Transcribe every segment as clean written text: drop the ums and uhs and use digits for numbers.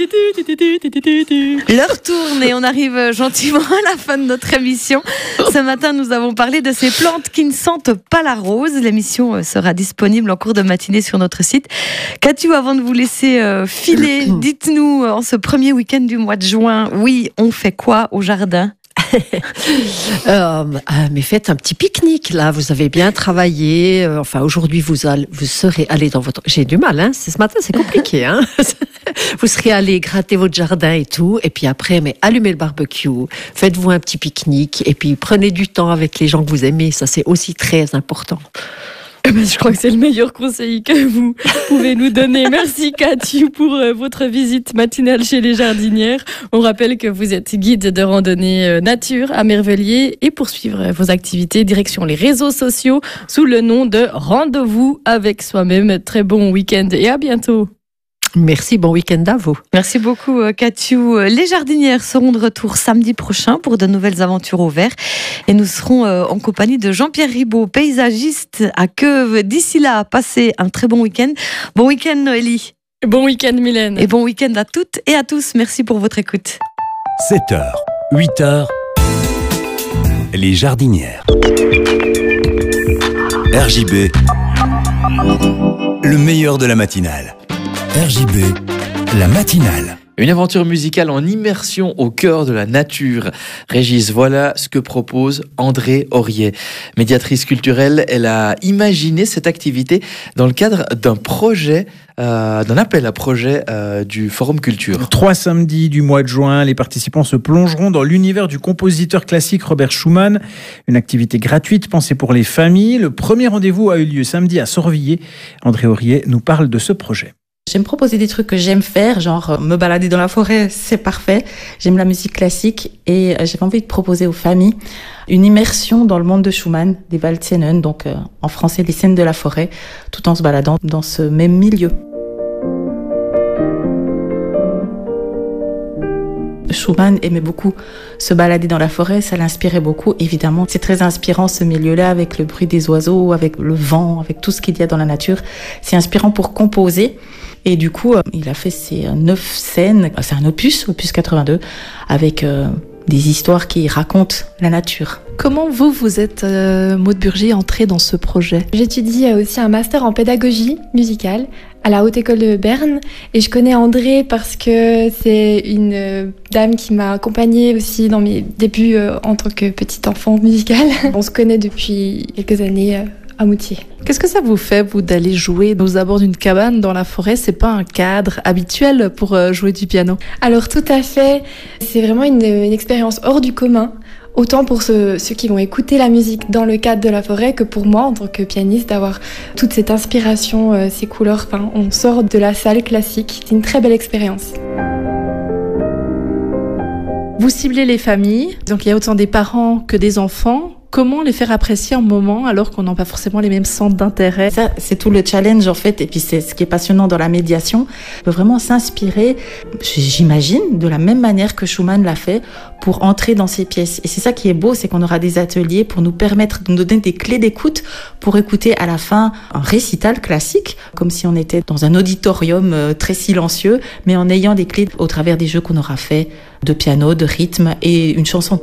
L'heure tourne et on arrive gentiment à la fin de notre émission. Ce matin, nous avons parlé de ces plantes qui ne sentent pas la rose. L'émission sera disponible en cours de matinée sur notre site. Cathy, avant de vous laisser filer, dites-nous, en ce premier week-end du mois de juin, oui, on fait quoi au jardin ? Mais faites un petit pique-nique là, vous avez bien travaillé, aujourd'hui vous serez allé dans votre... J'ai du mal, ce matin c'est compliqué, vous serez allé gratter votre jardin et tout, et puis après allumez le barbecue, faites-vous un petit pique-nique, et puis prenez du temps avec les gens que vous aimez, ça c'est aussi très important. Je crois que c'est le meilleur conseil que vous pouvez nous donner. Merci Cathy pour votre visite matinale chez les jardinières. On rappelle que vous êtes guide de randonnée nature à Mervellier et pour suivre vos activités, direction les réseaux sociaux sous le nom de Rendez-vous avec soi-même. Très bon week-end et à bientôt. Merci, bon week-end à vous. Merci beaucoup, Cathy. Les jardinières seront de retour samedi prochain pour de nouvelles aventures au vert. Et nous serons en compagnie de Jean-Pierre Ribaud, paysagiste à Queuve. D'ici là, passez un très bon week-end. Bon week-end, Noélie. Bon week-end, Mylène. Et bon week-end à toutes et à tous. Merci pour votre écoute. 7h, 8h, les jardinières. RJB, le meilleur de la matinale. RJB, la matinale. Une aventure musicale en immersion au cœur de la nature. Régis, voilà ce que propose André Aurier. Médiatrice culturelle, elle a imaginé cette activité dans le cadre d'un projet, d'un appel à projet du Forum Culture. 3 samedis du mois de juin, les participants se plongeront dans l'univers du compositeur classique Robert Schumann. Une activité gratuite pensée pour les familles. Le premier rendez-vous a eu lieu samedi à Sorvilliers. André Aurier nous parle de ce projet. J'aime proposer des trucs que j'aime faire, genre me balader dans la forêt, c'est parfait. J'aime la musique classique et j'avais envie de proposer aux familles une immersion dans le monde de Schumann, des Waldscenen, donc en français les scènes de la forêt, tout en se baladant dans ce même milieu. Schumann aimait beaucoup se balader dans la forêt, ça l'inspirait beaucoup. Évidemment, c'est très inspirant ce milieu-là avec le bruit des oiseaux, avec le vent, avec tout ce qu'il y a dans la nature. C'est inspirant pour composer. Et du coup, il a fait ces 9 scènes. C'est un opus 82, avec des histoires qui racontent la nature. Comment vous êtes, Maud Burgier, entrée dans ce projet ? J'étudie aussi un master en pédagogie musicale à la Haute École de Berne et je connais André parce que c'est une dame qui m'a accompagnée aussi dans mes débuts en tant que petite enfant musicale. On se connaît depuis quelques années à Moutier. Qu'est-ce que ça vous fait, vous, d'aller jouer aux abords d'une cabane dans la forêt ? C'est pas un cadre habituel pour jouer du piano ? Alors tout à fait, c'est vraiment une expérience hors du commun. Autant pour ceux qui vont écouter la musique dans le cadre de la forêt que pour moi, en tant que pianiste, d'avoir toute cette inspiration, ces couleurs. Enfin, on sort de la salle classique. C'est une très belle expérience. Vous ciblez les familles, donc il y a autant des parents que des enfants. Comment les faire apprécier un moment alors qu'on n'a pas forcément les mêmes centres d'intérêt ? Ça, c'est tout le challenge en fait, et puis c'est ce qui est passionnant dans la médiation. On peut vraiment s'inspirer, j'imagine, de la même manière que Schumann l'a fait pour entrer dans ces pièces. Et c'est ça qui est beau, c'est qu'on aura des ateliers pour nous permettre de nous donner des clés d'écoute pour écouter à la fin un récital classique, comme si on était dans un auditorium très silencieux, mais en ayant des clés au travers des jeux qu'on aura fait de piano, de rythme et une chanson.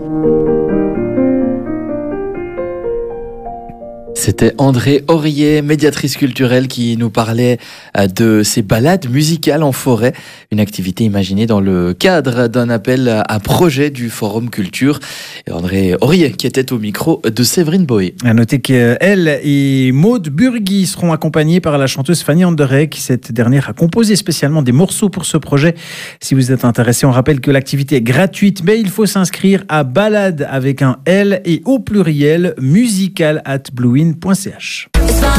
C'était André Aurier, médiatrice culturelle, qui nous parlait de ses balades musicales en forêt, une activité imaginée dans le cadre d'un appel à projet du Forum Culture. Et André Aurier qui était au micro de Séverine Boé. À noter qu'elle et Maud Burgi seront accompagnées par la chanteuse Fanny Anderegg, qui cette dernière a composé spécialement des morceaux pour ce projet. Si vous êtes intéressé, on rappelle que l'activité est gratuite, mais il faut s'inscrire à balade avec un L et au pluriel musical@bluewin.ch.